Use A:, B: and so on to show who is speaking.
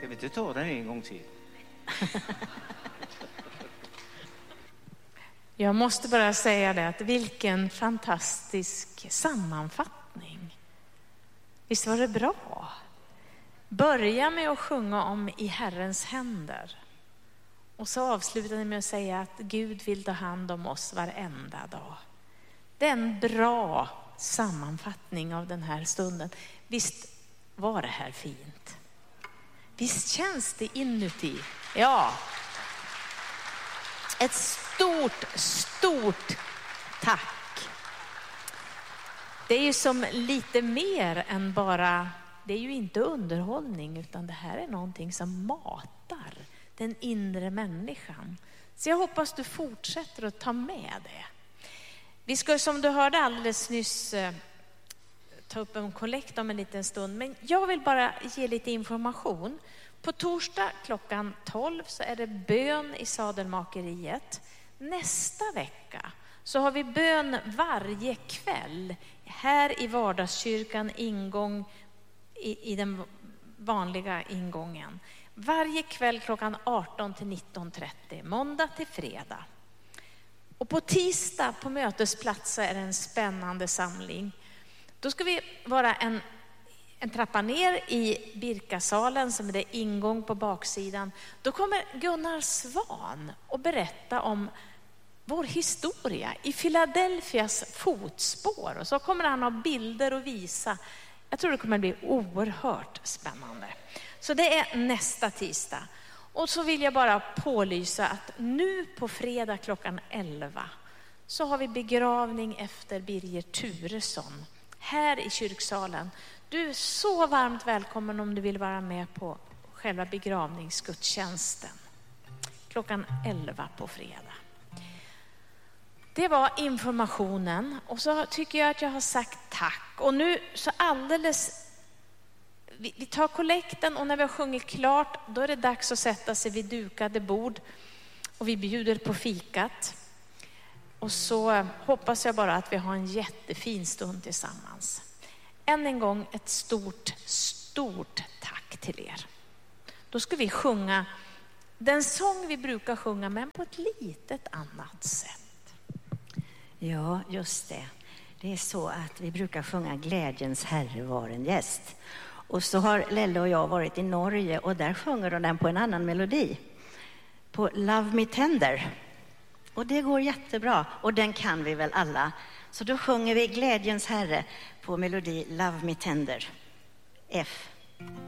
A: Ska vi inte ta den en gång till?
B: Jag måste bara säga det, att vilken fantastisk sammanfattning. Visst var det bra? Börja med att sjunga om i Herrens händer. Och så avslutade med att säga att Gud vill ta hand om oss varenda dag. Det är en bra sammanfattning av den här stunden. Visst var det här fint? Visst känns det inuti? Ja. Ett stort tack. Det är ju som lite mer än bara, det är ju inte underhållning, utan det här är någonting som matar den inre människan. Så jag hoppas du fortsätter att ta med det. Vi ska, som du hörde alldeles nyss, ta upp en kollekt om en liten stund. Men jag vill bara ge lite information. På torsdag klockan 12 så är det bön i Sadelmakeriet. Nästa vecka så har vi bön varje kväll här i vardagskyrkan, ingång i den vanliga ingången. Varje kväll klockan 18 till 19:30, måndag till fredag. Och på tisdag på mötesplats är det en spännande samling. Då ska vi vara en trappa ner i Birkasalen som är det ingång på baksidan. Då kommer Gunnar Svan att berätta om vår historia i Philadelphias fotspår. Och så kommer han ha bilder och visa. Jag tror det kommer bli oerhört spännande. Så det är nästa tisdag. Och så vill jag bara pålysa att nu på fredag klockan 11 så har vi begravning efter Birger Turesson här i kyrksalen. Du är så varmt välkommen om du vill vara med på själva begravningsgudstjänsten. Klockan 11 på fredag. Det var informationen, och så tycker jag att jag har sagt tack. Och nu så alldeles, vi tar kollekten, och när vi har sjungit klart då är det dags att sätta sig vid dukade bord och vi bjuder på fikat. Och så hoppas jag bara att vi har en jättefin stund tillsammans. Än en gång ett stort tack till er. Då ska vi sjunga den sång vi brukar sjunga, men på ett litet annat sätt.
C: Ja, just det. Det är så att vi brukar sjunga Glädjens Herre var en gäst. Och så har Lelle och jag varit i Norge, och där sjunger de den på en annan melodi. På Love Me Tender. Och det går jättebra, och den kan vi väl alla. Så då sjunger vi Glädjens Herre på melodi Love Me Tender. F.